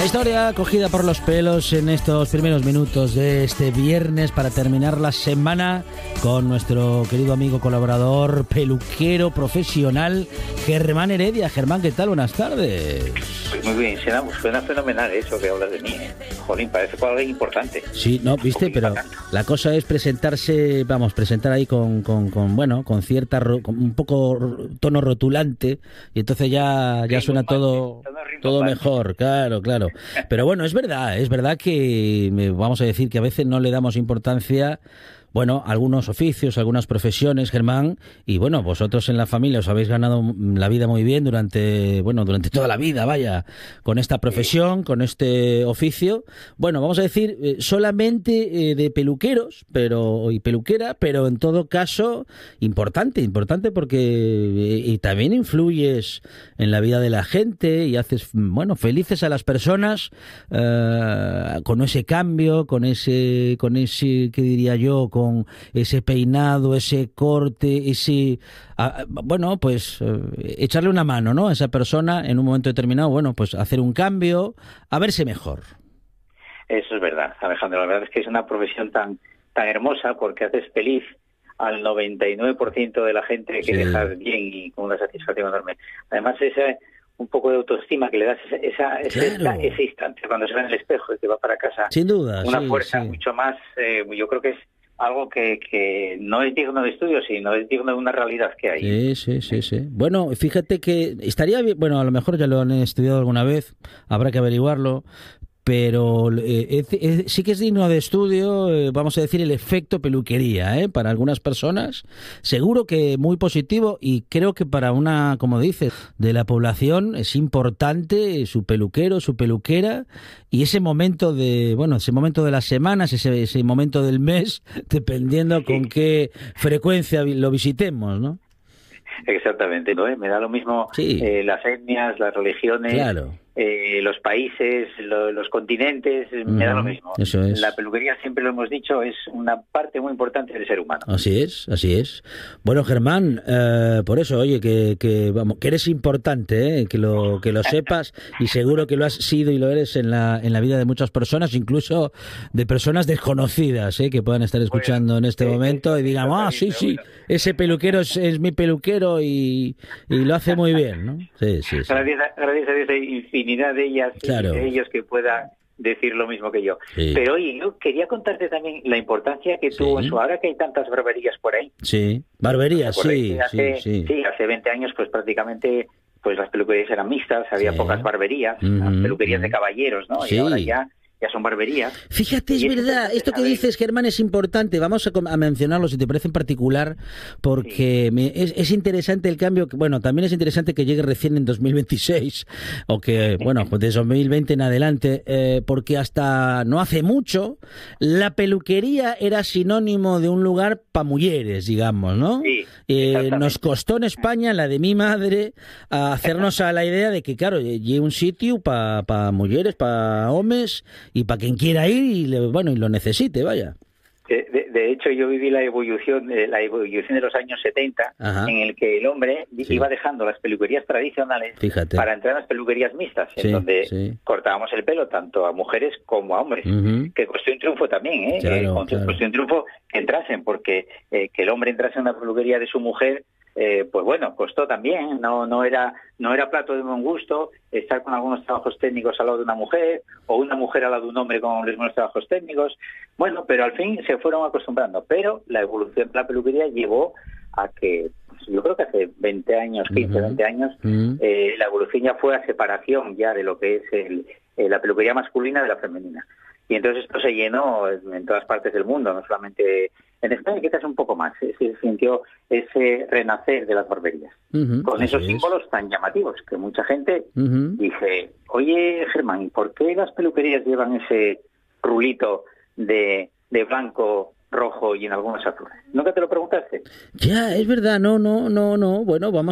historia cogida por los pelos en estos primeros minutos de este viernes para terminar la semana con nuestro querido amigo colaborador, peluquero profesional, Germán Heredia. Germán, ¿qué tal? Buenas tardes. Pues muy bien, suena fenomenal eso que hablas de mí, ¿eh? Jolín, parece algo importante. Sí, no, viste, pero la cosa es presentar ahí con cierta, con un poco tono rotulante, y entonces ya suena todo mejor, claro. Pero bueno, es verdad que vamos a decir que a veces no le damos importancia, bueno, a algunos oficios, a algunas profesiones, Germán, y bueno, vosotros en la familia os habéis ganado la vida muy bien durante toda la vida, vaya, con esta profesión, con este oficio. Bueno, vamos a decir, solamente de peluqueros, y peluquera, pero en todo caso, importante porque y también influyes en la vida de la gente y haces, bueno, felices a las personas con ese cambio, con ese, ¿qué diría yo?, con ese peinado, ese corte, echarle una mano, ¿no?, a esa persona en un momento determinado, bueno, pues hacer un cambio, a verse mejor. Eso es verdad, Alejandro. La verdad es que es una profesión tan hermosa porque haces feliz al 99% de la gente que dejas bien y con una satisfacción enorme. Además, un poco de autoestima que le das ese instante cuando se ve en el espejo y que va para casa. Sin duda, una fuerza mucho más, yo creo que es algo que no es digno de estudio, sino es digno de una realidad que hay. Sí. Bueno, fíjate que estaría bien, bueno, a lo mejor ya lo han estudiado alguna vez, habrá que averiguarlo, pero sí que es digno de estudio, vamos a decir, el efecto peluquería, para algunas personas, seguro que muy positivo, y creo que para una, como dices, de la población es importante su peluquero, su peluquera, y ese momento de las semanas, ese momento del mes, dependiendo con qué frecuencia lo visitemos, ¿no? Exactamente, ¿no? Me da lo mismo las etnias, las religiones, claro. Los países, los continentes, me da lo mismo. Eso es. La peluquería, siempre lo hemos dicho, es una parte muy importante del ser humano. Así es. Bueno, Germán, por eso, oye, que eres importante, que lo sepas, y seguro que lo has sido y lo eres en la vida de muchas personas, incluso de personas desconocidas, que puedan estar escuchando en este momento y digan, sí, ese peluquero es mi peluquero y lo hace muy bien, ¿no? Sí. Gracias a Dios hay infinidad de ellas, claro. Y de ellos que puedan decir lo mismo que yo. Sí. Pero oye, yo quería contarte también la importancia que tuvo eso, ahora que hay tantas barberías por ahí. Sí, barberías, sí. Hace 20 años pues prácticamente pues las peluquerías eran mixtas, había pocas barberías, las peluquerías de caballeros, ¿no? Y ahora ya son barberías. Fíjate, es verdad, esto que dices, Germán, es importante. Vamos a mencionarlo, si te parece, en particular, porque es interesante el cambio. Bueno, también es interesante que llegue recién en 2026, o que, bueno, de 2020 en adelante, porque hasta no hace mucho, la peluquería era sinónimo de un lugar para mujeres, digamos, ¿no? Sí, nos costó en España, la de mi madre, hacernos a la idea de que, claro, llegue un sitio para mujeres, para hombres, y para quien quiera ir y lo necesite, vaya. De hecho, yo viví la evolución de los años 70, en el que el hombre iba dejando las peluquerías tradicionales para entrar en las peluquerías mixtas, en donde cortábamos el pelo tanto a mujeres como a hombres, que costó un triunfo también, costó un triunfo que entrasen, porque que el hombre entrase en una peluquería de su mujer, pues bueno, costó también, no era plato de buen gusto estar con algunos trabajos técnicos al lado de una mujer, o una mujer al lado de un hombre con los mismos trabajos técnicos. Bueno, pero al fin se fueron acostumbrando, pero la evolución de la peluquería llevó a que, yo creo que hace 20 años, 20 años, la evolución ya fue a separación ya de lo que es la peluquería masculina de la femenina. Y entonces esto se llenó en todas partes del mundo, no solamente en España, quizás un poco más. Se sintió ese renacer de las barberías, con esos símbolos tan llamativos, que mucha gente dice, oye, Germán, ¿y por qué las peluquerías llevan ese rulito de blanco, rojo y en algunos azules? ¿Nunca te lo preguntaste? Ya, es verdad, no. Bueno, vamos